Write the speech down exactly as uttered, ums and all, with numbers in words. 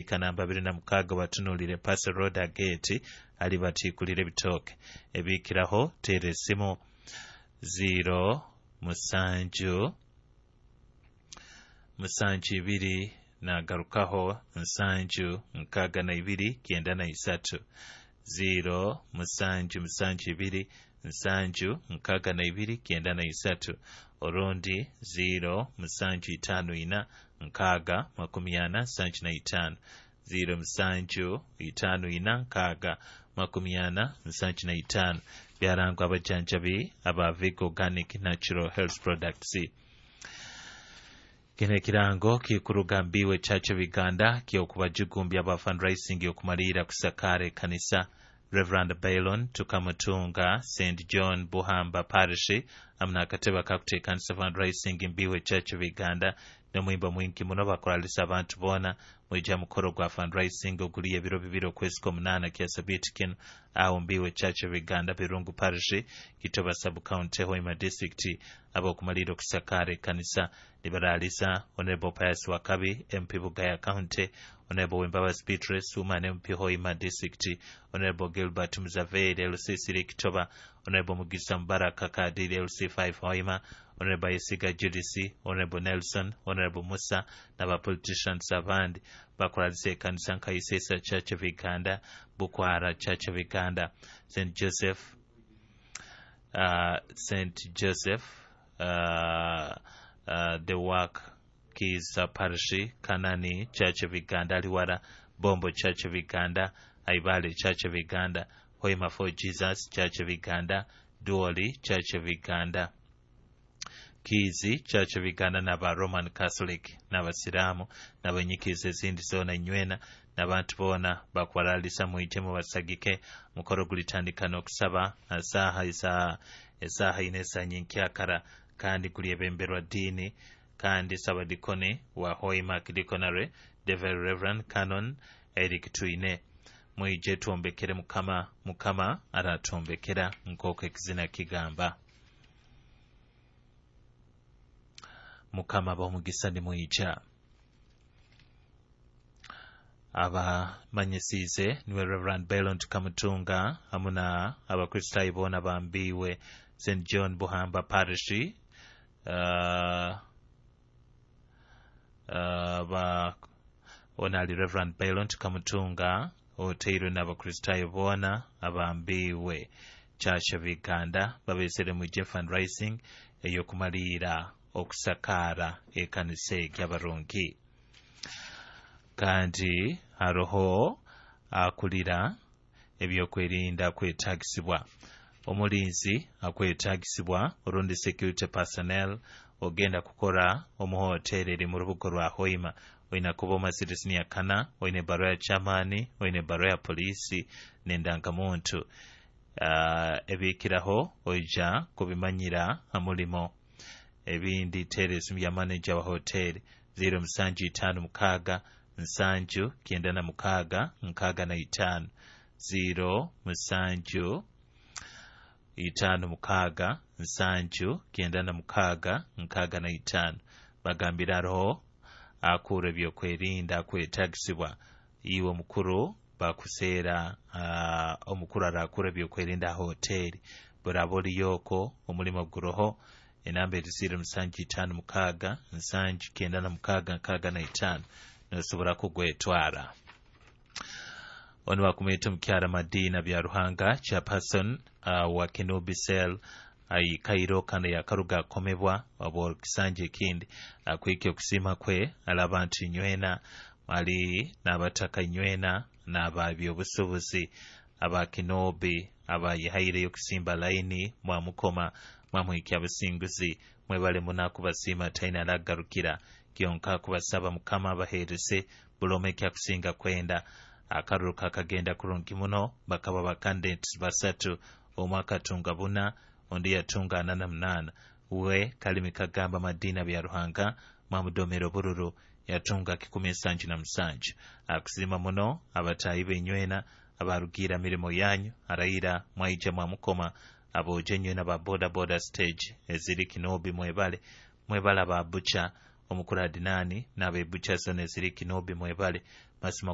kanamba abiri na mukaaga batunulire Paso Road Gate ali batikulire ebitooke ebikiraho tere esimu zero musanju musanju ibiri nagarukaho nsanju nkaaga na ibiri kenda na isatu zero musanju musanju ibiri nsanju nkaaga na ibiri kenda na isatu orundi zero musanju itaano ina nkaaga makumi ana nsanju na itaano zero musanju itaano ina nkaaga makumi ana nsanju na itaano byarangwa abajanjabi aba Vigo Organic Natural Health Products. Kino ekirango kikurugambiwe Church of Uganda ky'okubajugumbya aba fundraising okumalira kusakare kanisa Reverend Bailon Tukamutunga Saint John Buhamba Parish amna akateba kakutekanisa fundraising mbiwe Church of Uganda nomwimba mwingi muno bakolalisa abantu bona mwija mukoro gwa fundraising oguliye biro bibiro kwezi komunana kya sabitikin awo mbiwe Church of Uganda Birungu Parish kitoba sub county Hoima district abo kumaliro kusakare kanisa liberalisa Honorable Pius Wakabi M P Bugaya County Honorable Wembabazi Beatrice Woman M P Hoima district Honorable Gilbert Muzaveri L C C Kitoba Honorable Mugisa Mbaraka Kadiri L C five Hoima Honorable Yesiga Judici Honorable Nelson Honorable Musa n'aba politicians abandi bakolalise kanisa nkayisesa Church of Uganda Bukwara Church of Uganda Saint Joseph uh, Saint Joseph uh, uh, the work Keys uh, Parish Kanani Church of Uganda Liwara Bombo Church of Uganda Aibale Church of Uganda Hoima for Jesus Church of Uganda Duoli Church of Uganda Kizi Church of Uganda n'aba Roman Catholic n'abasiramu n'abanyikiza ezindi zona nywena n'abantu bona bakwalalisa muitemu basagike mukoro gulitandika n'okusaba asaha isa esaha inesa nyinkyakara kandi kuliyebemberwa dini kandi sabadikone wa Hoima Kidikonare the Very Reverend Canon Eric Tuine mwije tuombekere mukama mukama aratuombekera nkoko ekizina kigamba mukama bomugisa ni mwija aba manyesize niwe Reverend Bailon Tukamutunga hamuna abakristayi bona bambiwe Saint John Buhamba Parish uh, uh, ba onali Reverend Bailon Tukamutunga oteiro n'abakristayi bona abambiwe Church of Uganda babesere mu fundraising eyo kumalira okusakara ekanisa y'abarongi kandi haroho akulira ebyokwerinda kwetagisibwa omulinzi akwetagisibwa orundi security personnel ogenda kukora omuhotereri mu rubugo rwa Hoima oina kuba omazirizini ya kana oine baro ya chamani oine baro ya polisi n'endangamuntu uh, ebikiraho oija kubimanyira amulimo ebindi teresimu ya manager wa hoteli zero musanju itanu mukaaga nsanju kenda na mukaaga nkaaga na itanu zero musanju itanu mukaaga nsanju kenda na mukaaga nkaaga na itanu bagambira roho akura byokwerinda kwetagisibwa iwe mukuru bakusera uh, omukuru arakura byokwerinda hoteli buraboli yoko omulimo guroho enamba zero musanju itanu mukaaga nsanju kenda na mukaaga nkaaga na itanu nosobora kugwetwara ono bakumeta mukyara Madina bya Ruhanga chairperson uh, wa Kenobi Cell ai Kairo kana yakaruga komebwa abo kisanje kindi akwike okusima kwe alabantu nywena mali n'abataka nywena n'ababyo obusobozi aba Kenobi aba yihaire yokusimba laini mwa mukoma mwamwiki abasinguzi mwebale munaku basima taina lagarukira kyonka kubasaba mukama abaherese bulomekya kusinga kwenda akaruka kagenda kurungi muno bakaba bakandidates basatu omwaka tunga buna ondi yatunga anana munana we kalimi kagamba Madina bya Ruhanga mwamudomero bururu yatunga kikumi nsanju na musanju akusima muno abatayi benywena abarugira mirimo yanyu arayira mwaija mwamukoma aboje nywena ba boda boda stage eziri Kinobi mwebale mwebala ba bucha omukura dinani nabe bucha zone ziri Kinobi mwebale masima